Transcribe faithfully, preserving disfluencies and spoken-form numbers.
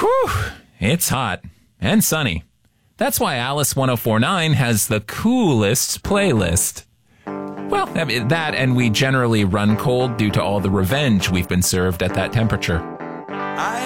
Whew, it's hot and sunny. That's why Alice ten forty-nine has the coolest playlist. Well, I mean, that and we generally run cold due to all the revenge we've been served at that temperature.